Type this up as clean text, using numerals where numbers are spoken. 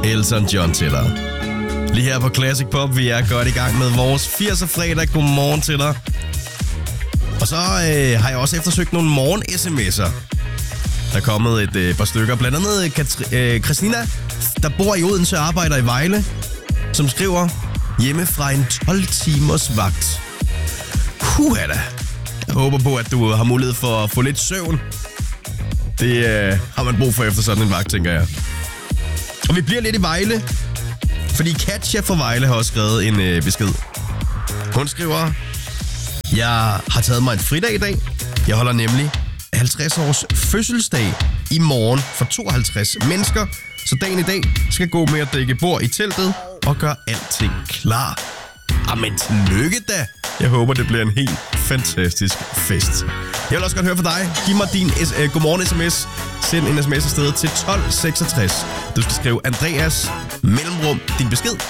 Elton John til dig. Lige her på Classic Pop, vi er godt i gang med vores 80'er fredag. Godmorgen til dig. Og så har jeg også eftersøgt nogle morgen-sms'er. Der er kommet et par stykker. Blandt andet Christina, der bor i Odense og arbejder i Vejle, som skriver: hjemme fra en 12-timers vagt. Da. Jeg håber på, at du har mulighed for at få lidt søvn. Det har man brug for efter sådan en vagt, tænker jeg. Og vi bliver lidt i Vejle, fordi Katja fra Vejle har også skrevet en besked. Hun skriver: jeg har taget mig en fridag i dag. Jeg holder nemlig 50 års fødselsdag i morgen for 52 mennesker. Så dagen i dag skal gå med at dække bord i teltet og gøre alting klar. Jamen tillykke da. Jeg håber, det bliver en helt fantastisk fest. Jeg vil også godt høre fra dig. Giv mig din godmorgen-sms. Send en sms afsted til 1266. Du skal skrive Andreas mellemrum din besked